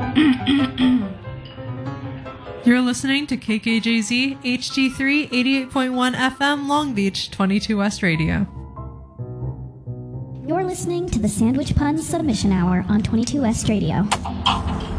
You're listening to KKJZ HD3 88.1 FM Long Beach 22 West Radio. You're listening to the Sandwich Pun Submission Hour on 22 West Radio.